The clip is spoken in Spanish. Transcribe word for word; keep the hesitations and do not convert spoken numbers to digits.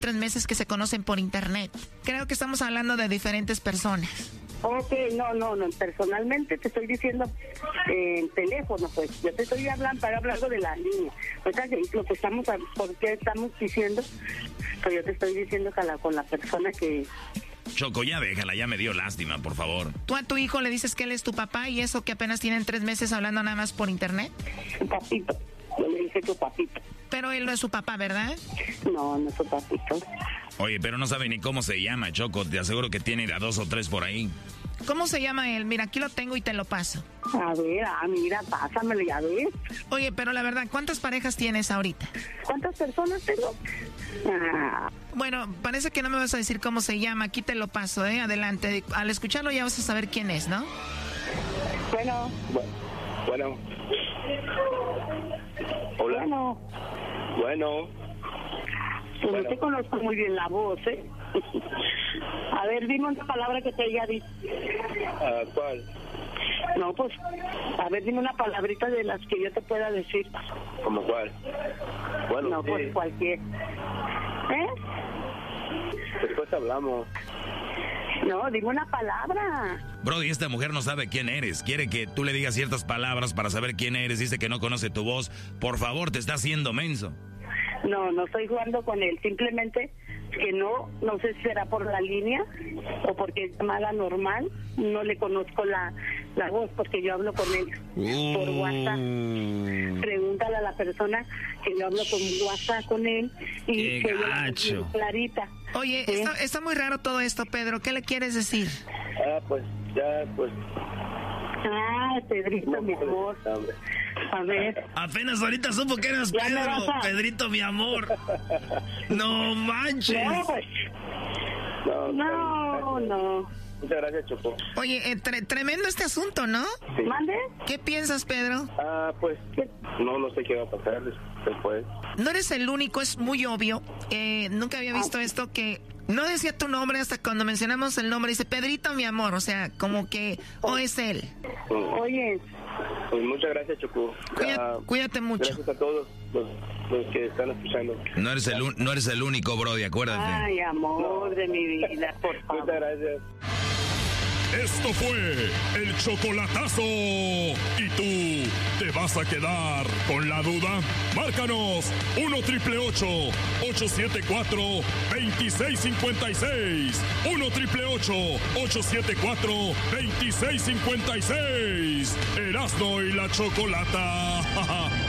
tres meses que se conocen por internet. Creo que estamos hablando de diferentes personas. Ok, no, no, no, personalmente te estoy diciendo eh, en teléfono, pues, yo te estoy hablando, para hablando de la línea. O sea, que lo que estamos, ¿por qué estamos diciendo? Pues yo te estoy diciendo que la, con la persona que... Choco, ya déjala, ya me dio lástima, por favor. Tú a tu hijo le dices que él es tu papá y eso que apenas tienen tres meses hablando nada más por internet. Su papito, yo le dije tu papito. Pero él no es su papá, ¿verdad? No, no es su papito. Oye, pero no sabe ni cómo se llama, Choco, te aseguro que tiene a dos o tres por ahí. ¿Cómo se llama él? Mira, aquí lo tengo y te lo paso. A ver, ah, mira, pásamelo, ya ves. Oye, pero la verdad, ¿cuántas parejas tienes ahorita? ¿Cuántas personas tengo? Ah. Bueno, parece que no me vas a decir cómo se llama. Aquí te lo paso, ¿eh? Adelante. Al escucharlo ya vas a saber quién es, ¿no? Bueno. Bueno. Hola. Bueno. Bueno. Pues bueno. no te conozco muy bien la voz, ¿eh? A ver, dime una palabra que te haya dicho. Uh, ¿Cuál? No, pues, a ver, dime una palabrita de las que yo te pueda decir. ¿Cómo cuál? Bueno, no, sí. pues cualquier. ¿Eh? Después hablamos. No, dime una palabra. Brody, esta mujer no sabe quién eres. Quiere que tú le digas ciertas palabras para saber quién eres. Dice que no conoce tu voz. Por favor, te está haciendo menso. No, no estoy jugando con él. Simplemente que no, no sé si será por la línea o porque es llamada normal. No le conozco la, la voz porque yo hablo con él uh. por WhatsApp. Pregúntale a la persona que yo hablo con WhatsApp con él y Qué que gacho. ella clarita. Oye, ¿sí? está, está muy raro todo esto, Pedro. ¿Qué le quieres decir? Ah, pues, ya, pues... Ah, Pedrito, no, mi amor. Hombre. A ver. Apenas ahorita supo que eras Pedro. A... Pedrito, mi amor. No manches. No, pues. No, no. no. Muchas gracias, Choco. Oye, eh, tre- tremendo este asunto, ¿no? Sí. ¿Mande? ¿Qué piensas, Pedro? Ah, pues, no, no sé qué va a pasar después. No eres el único, es muy obvio. Eh, nunca había visto ah. esto que... No decía tu nombre hasta cuando mencionamos el nombre. Dice, Pedrito, mi amor. O sea, como que... O oh, es él. Oye. Pues muchas gracias, Choco. Cuídate, uh, cuídate mucho. Gracias a todos los, los que están escuchando. No eres, el, no eres el único, Brody, acuérdate. Ay, amor no. de mi vida, por favor. Muchas gracias. Esto fue el chocolatazo. ¿Y tú te vas a quedar con la duda? Márcanos uno triple ocho, ocho siete cuatro, dos seis cinco seis. uno triple ocho, ocho siete cuatro, dos seis cinco seis. Erasmo y la Chocolata.